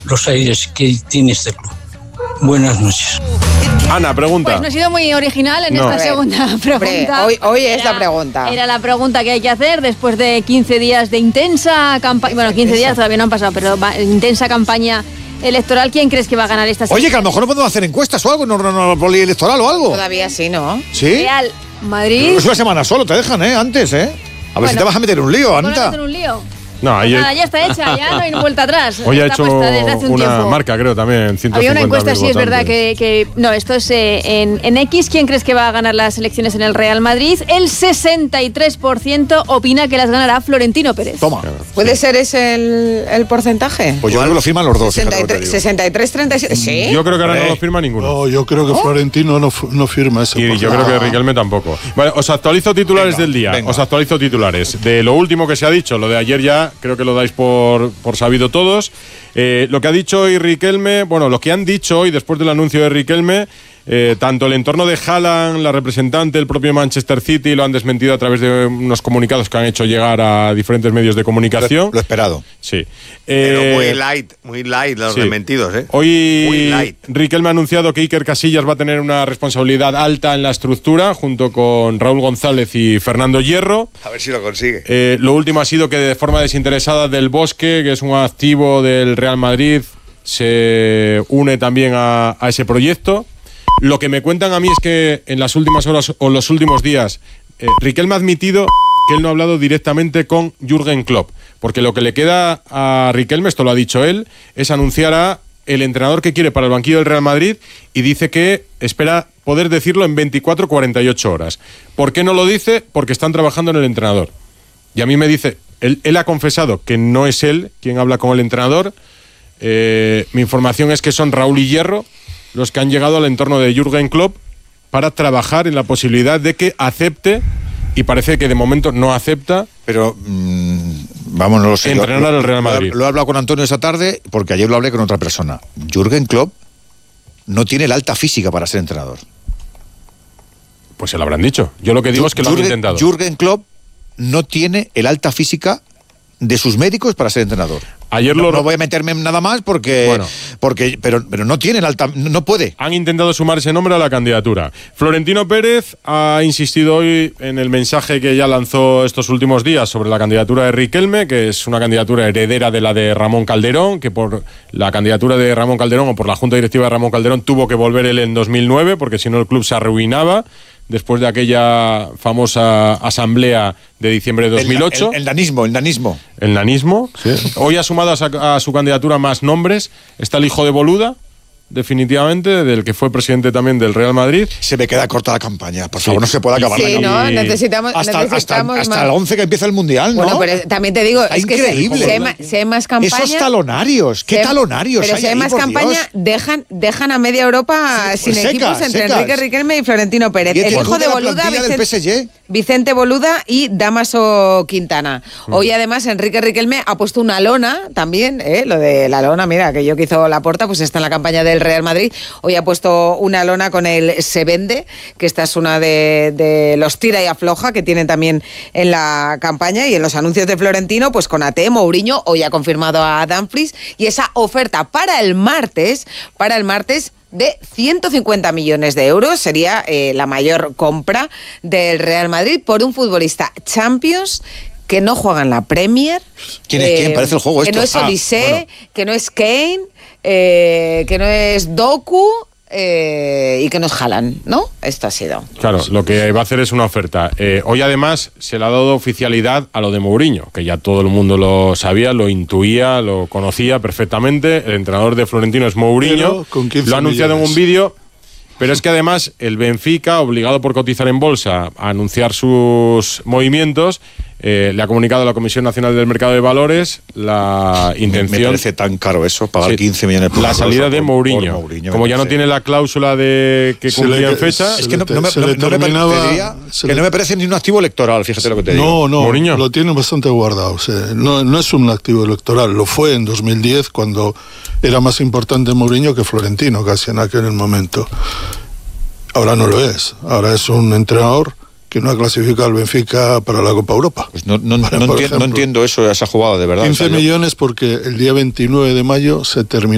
los aires que tiene este club. Buenas noches. Ana, pregunta. Pues no he sido muy original en esta segunda pregunta. Hoy es la pregunta. Era la pregunta que hay que hacer después de 15 días de intensa campaña. Bueno, 15 días todavía no han pasado, pero intensa campaña electoral. ¿Quién crees que va a ganar esta Oye, que a lo mejor no podemos hacer encuestas o algo, no polielectoral o algo. Todavía sí, ¿no? ¿Sí? Real Madrid. Es una semana solo, te dejan, antes, A ver si te vas a meter un lío, Anta. meter un lío? No, pues nada, ya está hecha, ya no hay vuelta atrás. Hoy ha está hecho desde hace un una tiempo. marca, creo, también, 150.000 Había una encuesta, sí, es verdad votantes. que... No, esto es en X. ¿Quién crees que va a ganar las elecciones en el Real Madrid? El 63% opina que las ganará Florentino Pérez. Toma. ¿Puede ser ese el porcentaje? Pues yo creo que lo firman los dos. 63-37. ¿Sí? Yo creo que ahora no lo firma ninguno. No, yo creo que Florentino no firma ese. Y yo creo que Riquelme tampoco. Vale, os actualizo titulares del día. Os actualizo titulares. De lo último que se ha dicho, lo de ayer ya creo que lo dais por sabido todos. Lo que ha dicho hoy Riquelme, bueno, lo que han dicho hoy después del anuncio de Riquelme, tanto el entorno de Haaland, la representante, el propio Manchester City lo han desmentido a través de unos comunicados que han hecho llegar a diferentes medios de comunicación. Lo esperado. Sí. Pero muy light los desmentidos, Hoy Riquelme ha anunciado que Iker Casillas va a tener una responsabilidad alta en la estructura, junto con Raúl González y Fernando Hierro. A ver si lo consigue. Lo último ha sido que de forma desinteresada Del Bosque, que es un activo del Real Madrid, se une también a ese proyecto. Lo que me cuentan a mí es que en las últimas horas o los últimos días, Riquelme ha admitido que él no ha hablado directamente con Jürgen Klopp, porque lo que le queda a Riquelme, esto lo ha dicho él, es anunciar a el entrenador que quiere para el banquillo del Real Madrid, y dice que espera poder decirlo en 24-48 horas. ¿Por qué no lo dice? Porque están trabajando en el entrenador. Y a mí me dice, él ha confesado que no es él quien habla con el entrenador. Mi información es que son Raúl y Hierro los que han llegado al entorno de Jürgen Klopp para trabajar en la posibilidad de que acepte, y parece que de momento no acepta, pero vamos, no lo sé. Entrenar al Real Madrid. Lo he hablado con Antonio esta tarde, porque ayer lo hablé con otra persona. Jürgen Klopp no tiene la alta física para ser entrenador. Pues se lo habrán dicho. Yo lo que digo es que lo han intentado. Jürgen Klopp no tiene el alta física de sus médicos para ser entrenador. Ayer no voy a meterme en nada más pero no tiene el alta, no puede. Han intentado sumar ese nombre a la candidatura. Florentino Pérez ha insistido hoy en el mensaje que ya lanzó estos últimos días sobre la candidatura de Riquelme, que es una candidatura heredera de la de Ramón Calderón, que por la candidatura de Ramón Calderón o por la junta directiva de Ramón Calderón tuvo que volver él en 2009, porque si no el club se arruinaba después de aquella famosa asamblea de diciembre de 2008. El nanismo. El nanismo, sí. Hoy ha sumado a su candidatura más nombres. Está el hijo de Boluda, definitivamente, del que fue presidente también del Real Madrid. Se me queda corta la campaña, por favor, no se puede acabar la campaña. Sí, no, necesitamos hasta el 11 que empieza el Mundial, ¿no? Bueno, pero también te digo, es increíble. Que si hay más campaña... Esos talonarios, ¿qué talonarios pero hay si hay ahí, más por campaña, Dios? dejan a media Europa sin equipos entre Enrique Riquelme y Florentino Pérez. El hijo de Boluda, Vicente Boluda y Dámaso Quintana. Hoy además Enrique Riquelme ha puesto una lona también, lo de la lona, mira, que yo que hizo Laporta, pues está en la campaña del Real Madrid. Hoy ha puesto una lona con el Se Vende, que esta es una de los tira y afloja que tienen también en la campaña y en los anuncios de Florentino, pues con AT, Mourinho, hoy ha confirmado a Dumfries, y esa oferta para el martes de 150 millones de euros sería la mayor compra del Real Madrid por un futbolista Champions que no juega en la Premier. ¿Quién es quién? Parece el juego esto. Que no es Olise, que no es Kane, que no es Doku y que no es Haaland, ¿no? Esto ha sido. Claro, lo que va a hacer es una oferta. Hoy además se le ha dado oficialidad a lo de Mourinho, que ya todo el mundo lo sabía, lo intuía, lo conocía perfectamente. El entrenador de Florentino es Mourinho. Lo ha anunciado en un vídeo. Pero es que además el Benfica, obligado por cotizar en bolsa a anunciar sus movimientos, le ha comunicado a la Comisión Nacional del Mercado de Valores la intención... Me parece tan caro eso, pagar 15 millones por la salida de Mourinho. Como ya no tiene la cláusula de que cumplía en fecha... Es que no me parece ni un activo electoral, fíjate lo que te digo. No, Mourinho lo tiene bastante guardado. O sea, no es un activo electoral, lo fue en 2010 cuando era más importante Mourinho que Florentino casi en aquel momento. Ahora no lo es, ahora es un entrenador que no ha clasificado al Benfica para la Copa Europa. Pues no entiendo eso, esa jugada, de verdad. 15 millones porque el día 29 de mayo se terminó